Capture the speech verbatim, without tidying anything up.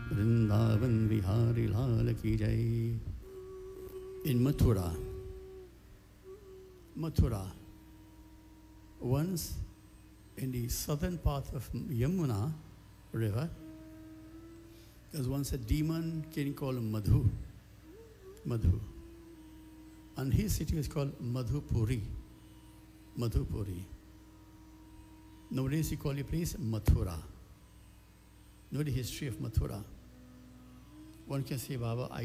Vrindavan Vihari Lal Ki Jai. In Mathura, Mathura, once in the southern part of Yamuna river, there was once a demon king called Madhu. Madhu. And his city is called Madhupuri. Madhupuri. Nowadays you call the place Mathura. Know the history of Mathura. One can say, Baba, I